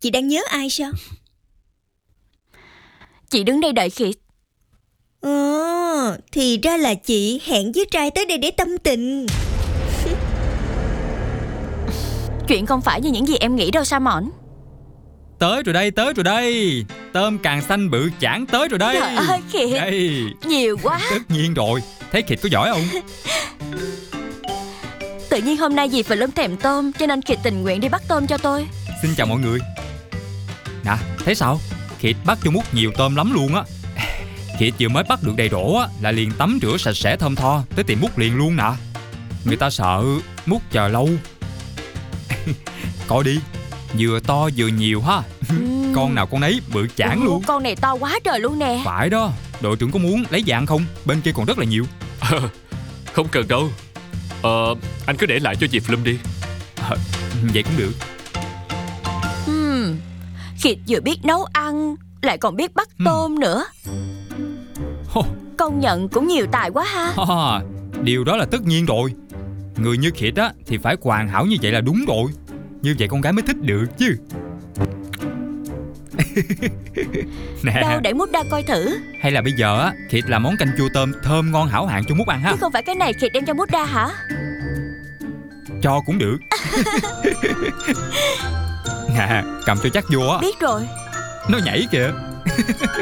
Chị đang nhớ ai sao? Chị đứng đây đợi Khịt. Thì ra là chị hẹn với trai tới đây để tâm tình. Chuyện không phải như những gì em nghĩ đâu Samon. Tới rồi đây, tới rồi đây. Tôm càng xanh bự chảng tới rồi đây. Trời ơi Khịt, đây. nhiều quá. Tất nhiên rồi. Thấy Khịt có giỏi không? Tự nhiên hôm nay dì Philum thèm tôm, cho nên Khịt tình nguyện đi bắt tôm cho tôi. Xin chào mọi người. Nè, thấy sao? Khịt bắt cho múc nhiều tôm lắm luôn á. Khịt vừa mới bắt được đầy rổ á là liền tắm rửa sạch sẽ thơm tho, tới tìm múc liền luôn nè. Người ta sợ múc chờ lâu. Coi đi, vừa to vừa nhiều ha. Con nào con nấy bự chảng luôn. Con này to quá trời luôn nè. Phải đó. Đội trưởng có muốn lấy dạng không? Bên kia còn rất là nhiều. Không cần đâu. Anh cứ để lại cho dì Philum đi. Vậy cũng được. Khịt vừa biết nấu ăn, lại còn biết bắt tôm nữa. Công nhận cũng nhiều tài quá ha. Điều đó là tất nhiên rồi. Người như Khịt á thì phải hoàn hảo như vậy là đúng rồi. Như vậy con gái mới thích được chứ. Nè, đâu để Mút đa coi thử. hay là bây giờ á Khịt làm món canh chua tôm thơm ngon hảo hạng cho Mút ăn ha. Chứ không phải cái này Khịt đem cho Mút đa hả? Cho cũng được. Nè, cầm cho chắc vô á. Biết rồi. Nó nhảy kìa.